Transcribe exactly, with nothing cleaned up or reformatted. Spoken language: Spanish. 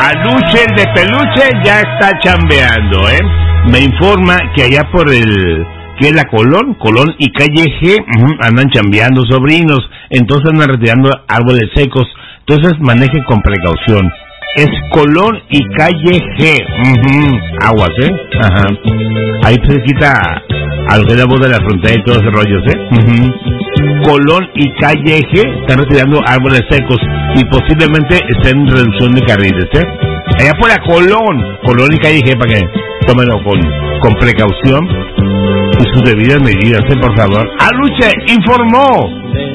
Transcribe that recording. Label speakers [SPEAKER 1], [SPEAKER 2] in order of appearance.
[SPEAKER 1] Aluche, el de peluche, ya está chambeando, ¿eh? Me informa que allá por el... que es la Colón, Colón y Calle G, uh-huh, andan chambeando sobrinos, entonces andan retirando árboles secos, entonces maneje con precaución. Es Colón y Calle G, uh-huh, aguas, ¿eh? Ajá. Ahí se quita a lo que es la voz de la frontera y todos esos rollos, ¿eh? Uh-huh. Colón y Calle G están retirando árboles secos y posiblemente estén en reducción de carriles, ¿eh? Allá por la Colón, Colón y Calle G, para que tómenlo con, con precaución y sus debidas medidas, ¿eh? Por favor. Aluche informó.